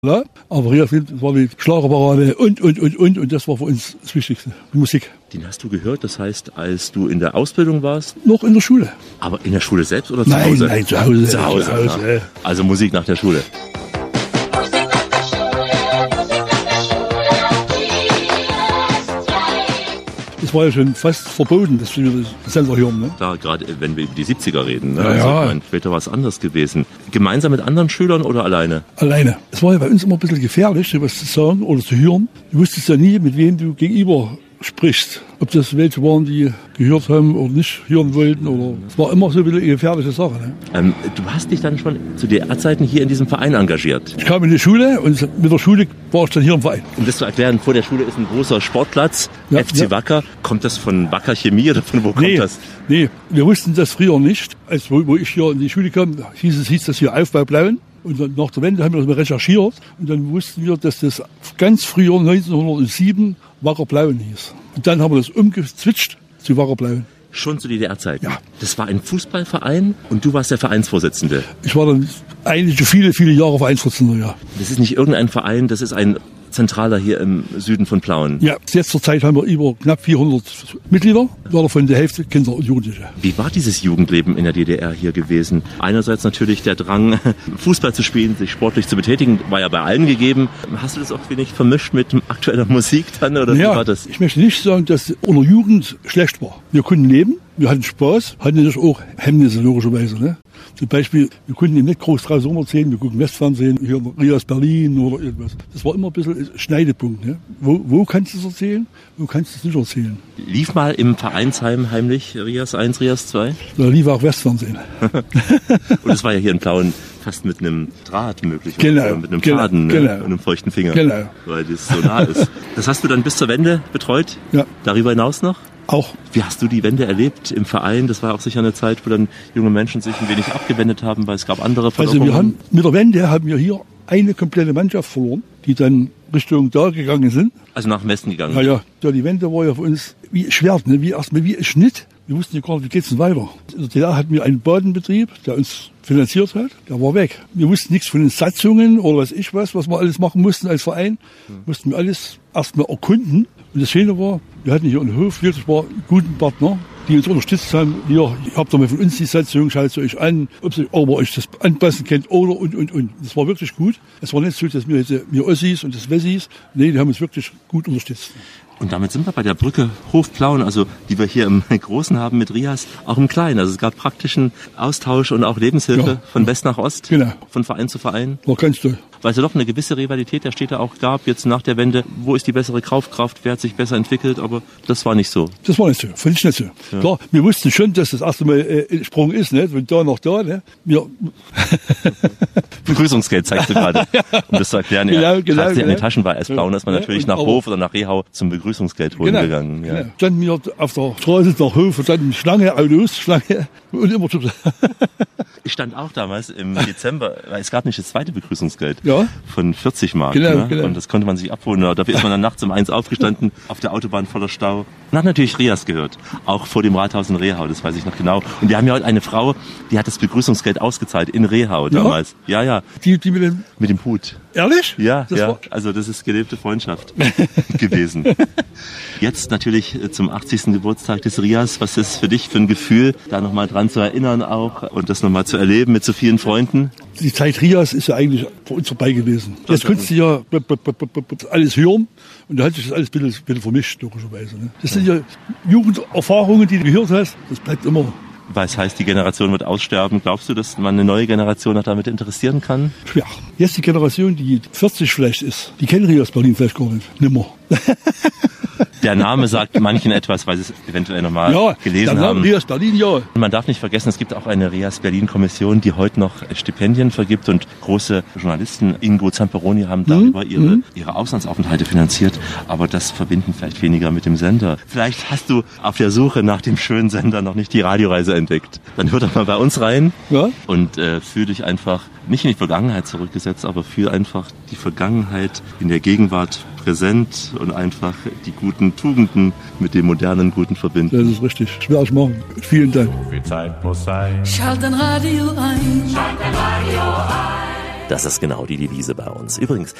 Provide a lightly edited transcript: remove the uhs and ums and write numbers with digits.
Ja, aber Rias war die Schlagerparade und das war für uns das Wichtigste, die Musik. Den hast du gehört, das heißt, als du in der Ausbildung warst? Noch in der Schule. Aber in der Schule selbst oder zu Hause? Nein, zu Hause. Zu Hause. Ja. Also Musik nach der Schule. Es war ja schon fast verboten, dass wir das Sender hören. Ne? Da gerade wenn wir über die 70er reden. Ne? Ja, also, ja. Ich meine, später war es anders gewesen. Gemeinsam mit anderen Schülern oder alleine? Alleine. Es war ja bei uns immer ein bisschen gefährlich, sowas zu sagen oder zu hören. Du wusstest ja nie, mit wem du gegenüber sprichst. Ob das welche waren, die gehört haben oder nicht hören wollten. Oder es war immer so ein bisschen eine gefährliche Sache. Ne? Du hast dich dann schon zu DDR-Zeiten hier in diesem Verein engagiert. Ich kam in die Schule und mit der Schule war ich dann hier im Verein. Um das zu erklären, vor der Schule ist ein großer Sportplatz, Ja, FC ja. Wacker. Kommt das von Wacker Chemie oder von wo kommt das? Nee, wir wussten das früher nicht. Als wo ich hier in die Schule kam, hieß das hier Aufbau Blauen. Und dann nach der Wende haben wir das mal recherchiert. Und dann wussten wir, dass das ganz früher 1907 Wacker Blauen hieß. Und dann haben wir das umgezwitscht zu Wacker Blauen. Schon zu DDR-Zeiten? Ja. Das war ein Fußballverein und du warst der Vereinsvorsitzende. Ich war dann eigentlich viele, viele Jahre Vereinsvorsitzender, ja. Das ist nicht irgendein Verein, das ist ein zentraler hier im Süden von Plauen. Ja, jetzt zur Zeit haben wir über knapp 400 Mitglieder, davon die Hälfte Kinder und Jugendliche. Wie war dieses Jugendleben in der DDR hier gewesen? Einerseits natürlich der Drang, Fußball zu spielen, sich sportlich zu betätigen, war ja bei allen gegeben. Hast du das auch wenig vermischt mit aktueller Musik dann, oder wie war das? Ich möchte nicht sagen, dass unsere Jugend schlecht war. Wir konnten leben, wir hatten Spaß, hatten natürlich auch Hemmnisse logischerweise. Ne? Zum Beispiel, wir konnten eben nicht groß draußen rumziehen, wir gucken Westfernsehen, hier in Rias Berlin oder irgendwas. Das war immer ein bisschen ein Schneidepunkt. Ne? Wo kannst du es erzählen, wo kannst du es nicht erzählen? Lief mal im Vereinsheim heimlich Rias 1, Rias 2? Da lief auch Westfernsehen. Und das war ja hier in Plauen fast mit einem Draht möglich. Genau, oder mit einem genau, Faden genau. Und einem feuchten Finger. Genau. Weil das so nah ist. Das hast du dann bis zur Wende betreut? Ja. Darüber hinaus noch? Auch. Wie hast du die Wende erlebt im Verein? Das war auch sicher eine Zeit, wo dann junge Menschen sich ein wenig abgewendet haben, weil es gab andere Verlockungen. Also wir haben, mit der Wende haben wir hier eine komplette Mannschaft verloren, die dann Richtung da gegangen sind. Also nach dem Westen gegangen. Ja, die Wende war ja für uns wie ein Schwert, ne? Wie ein Schnitt. Wir wussten ja gar nicht, wie geht's denn weiter. In der DDR hatten wir einen Badenbetrieb, der uns finanziert hat, der war weg. Wir wussten nichts von den Satzungen oder was wir alles machen mussten als Verein. Mussten wir alles erstmal erkunden. Und das Schöne war, wir hatten hier einen Hof, wirklich war einen guten Partner, die uns unterstützt haben. Hier, habt ihr mal von uns die Satzung, schaut sie euch an, ob ihr euch das anpassen könnt oder und. Das war wirklich gut. Es war nicht so, dass wir Ossis und das Wessis, nee, die haben uns wirklich gut unterstützt. Und damit sind wir bei der Brücke Hof-Plauen, also die wir hier im Großen haben mit Rias, auch im Kleinen. Also es gab praktischen Austausch und auch Lebenshilfe von West nach Ost, genau. Von Verein zu Verein. War ganz toll. Weil es ja doch eine gewisse Rivalität der Städte auch gab, jetzt nach der Wende. Wo ist die bessere Kaufkraft? Wer hat sich besser entwickelt? Aber das war nicht so. Das war nicht so, fand ich nicht so. Ja. Klar, wir wussten schon, dass das erste Mal ein Sprung ist, ne? Von da nach da. Ne? Begrüßungsgeld zeigst du gerade. Um das zu erklären, ja. Genau, in den Taschen war Plauen, ist man natürlich nach Hof oder nach Rehau zum Begrüßungsgeld holen gegangen. Ja. Genau. Standen wir auf der Straße nach Hof und dann Schlange, Autos, Schlange und immer so. Ich stand auch damals im Dezember, weil es gab nicht das zweite Begrüßungsgeld von 40 Mark. Genau. Und das konnte man sich abholen. Dafür ist man dann nachts um 1 aufgestanden, auf der Autobahn voller Stau. Und hat natürlich Rias gehört, auch vor dem Rathaus in Rehau, das weiß ich noch genau. Und wir haben ja heute eine Frau, die hat das Begrüßungsgeld ausgezahlt in Rehau damals. Ja. Die mit dem Hut. Ehrlich? Ja. Also das ist gelebte Freundschaft gewesen. Jetzt natürlich zum 80. Geburtstag des Rias. Was ist für dich für ein Gefühl, da nochmal dran zu erinnern auch und das nochmal zu erleben mit so vielen Freunden? Die Zeit Rias ist ja eigentlich vor uns vorbei gewesen. Jetzt konntest du ja alles hören und da hat sich das alles ein bisschen vermischt, logischerweise. Ne? Das sind ja Jugenderfahrungen, die du gehört hast. Das bleibt immer. Weil es heißt, die Generation wird aussterben. Glaubst du, dass man eine neue Generation noch damit interessieren kann? Ja, jetzt die Generation, die 40 vielleicht ist, die kennen Rias Berlin vielleicht gar nicht. Nimmer. Der Name sagt manchen etwas, weil sie es eventuell nochmal gelesen haben. Rias Berlin, ja. Und man darf nicht vergessen, es gibt auch eine Rias Berlin Kommission, die heute noch Stipendien vergibt und große Journalisten, Ingo Zamperoni, haben darüber ihre Auslandsaufenthalte finanziert. Aber das verbinden vielleicht weniger mit dem Sender. Vielleicht hast du auf der Suche nach dem schönen Sender noch nicht die Radioreise entdeckt. Dann hör doch mal bei uns rein und fühl dich einfach nicht in die Vergangenheit zurückgesetzt, aber fühl einfach die Vergangenheit in der Gegenwart präsent und einfach die guten Tugenden mit dem modernen Guten verbinden. Das ist richtig. Schwer ich machen. Vielen Dank. Wie Zeit muss sein. Schalt ein Radio ein. Schalt ein Radio ein. Das ist genau die Devise bei uns. Übrigens,